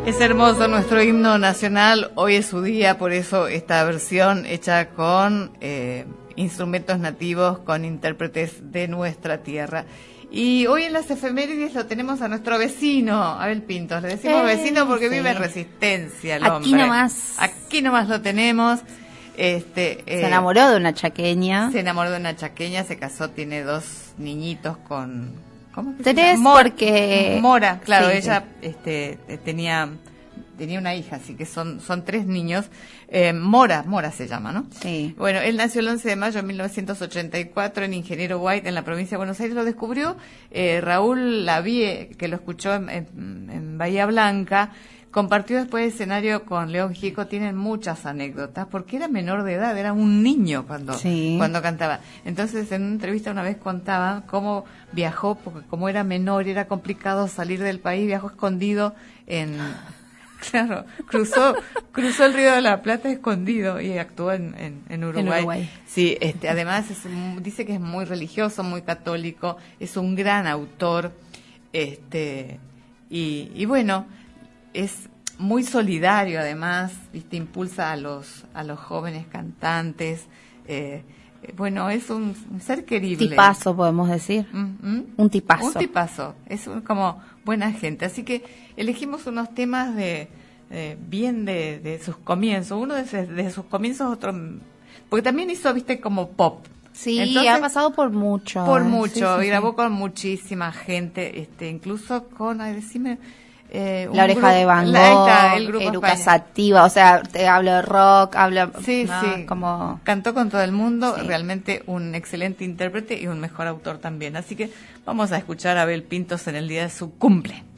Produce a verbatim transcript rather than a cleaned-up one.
Es hermoso nuestro himno nacional, hoy es su día, por eso esta versión hecha con eh, instrumentos nativos, con intérpretes de nuestra tierra. Y hoy en las efemérides lo tenemos a nuestro vecino, Abel Pintos. Le decimos eh, vecino porque sí. vive en Resistencia, el Aquí hombre. nomás. Aquí nomás lo tenemos. Este, se eh, enamoró de una chaqueña. Se enamoró de una chaqueña, se casó, tiene dos niñitos con... ¿Cómo que Tres, se llama? porque... Mora, claro, sí, ella sí. este, tenía tenía una hija, así que son son tres niños. Eh, Mora, Mora se llama, ¿no? Sí. Bueno, él nació el once de mayo de mil novecientos ochenta y cuatro en Ingeniero White, en la provincia de Buenos Aires. Lo descubrió eh, Raúl Lavie, que lo escuchó en, en, en Bahía Blanca. Compartió después escenario con León Gieco, tienen muchas anécdotas, porque era menor de edad, era un niño cuando, sí. cuando cantaba. Entonces, en una entrevista una vez contaba cómo viajó, porque como era menor y era complicado salir del país, viajó escondido en... Claro, cruzó cruzó el Río de la Plata escondido y actuó en, en, en, Uruguay. en Uruguay. Sí, este, además es, dice que es muy religioso, muy católico, es un gran autor, este, y, y bueno... es muy solidario, además, viste, impulsa a los a los jóvenes cantantes. Eh, bueno, es un, un ser querible. Tipazo, podemos decir. ¿Mm-hmm? Un tipazo. Un tipazo. Es un, como buena gente. Así que elegimos unos temas de eh, bien de, de sus comienzos. Uno de, de sus comienzos, otro... Porque también hizo, viste, como pop. Sí, entonces, ha pasado por mucho. Por mucho. Sí, sí, y grabó sí. con muchísima gente, este incluso con, ay, decime... Eh, la oreja grupo, de Van Gogh, la, el grupo Eruca Sativa, o sea, te hablo de rock, habla sí, no, sí, como cantó con todo el mundo, sí. Realmente un excelente intérprete y un mejor autor también. Así que vamos a escuchar a Abel Pintos en el día de su cumple.